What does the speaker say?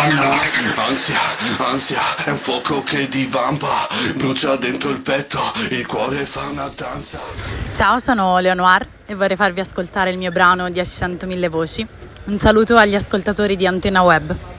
Ansia, ansia, è un fuoco che divampa, brucia dentro il petto, il cuore fa una danza. Ciao, sono Leonor e vorrei farvi ascoltare il mio brano di 100.000 voci. Un saluto agli ascoltatori di Antenna Web.